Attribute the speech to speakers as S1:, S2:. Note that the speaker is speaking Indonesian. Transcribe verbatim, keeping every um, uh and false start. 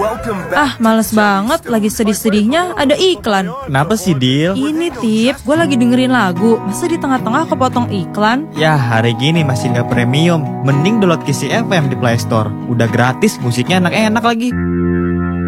S1: Ah, males banget. Lagi sedih-sedihnya ada iklan.
S2: Kenapa sih, Dil?
S1: Ini Tip, gue lagi dengerin lagu. Masa di tengah-tengah kepotong iklan?
S2: Ya, hari gini masih nggak premium. Mending download Kisi F M di Play Store. Udah gratis, musiknya enak-enak lagi.